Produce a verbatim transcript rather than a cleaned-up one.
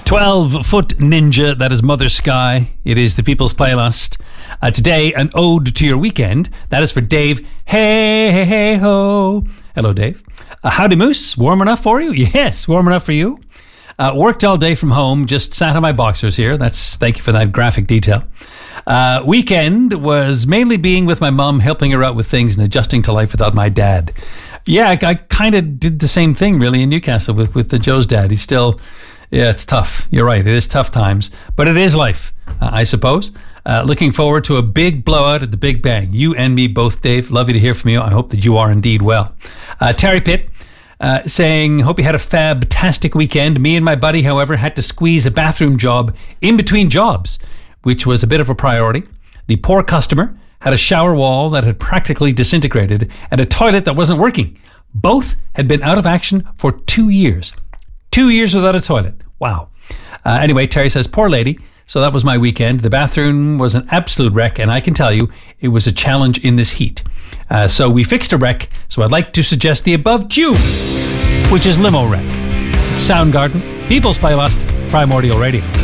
twelve Foot Ninja, that is Mother Sky. It is the People's Playlist. Uh, today, an ode to your weekend. That is for Dave. Hey, hey, hey, ho. Hello, Dave. Uh, howdy, Moose. Warm enough for you? Yes, warm enough for you. Uh, worked all day from home. Just sat on my boxers here. That's thank you for that graphic detail. Uh, weekend was mainly being with my mum, helping her out with things and adjusting to life without my dad. Yeah, I, I kind of did the same thing, really, in Newcastle with, with the Joe's dad. He's still... Yeah, it's tough. You're right. It is tough times, but it is life, uh, I suppose. Uh, looking forward to a big blowout at the Big Bang. You and me both, Dave. Lovely to hear from you. I hope that you are indeed well. Uh, Terry Pitt uh, saying, hope you had a fab-tastic weekend. Me and my buddy, however, had to squeeze a bathroom job in between jobs, which was a bit of a priority. The poor customer had a shower wall that had practically disintegrated and a toilet that wasn't working. Both had been out of action for two years. Two years without a toilet. Wow. Uh, anyway, Terry says, poor lady. So that was my weekend. The bathroom was an absolute wreck, and I can tell you it was a challenge in this heat. Uh, so we fixed a wreck, so I'd like to suggest the above tune, which is Limo Wreck. Soundgarden, People's Playlist, Primordial Radio.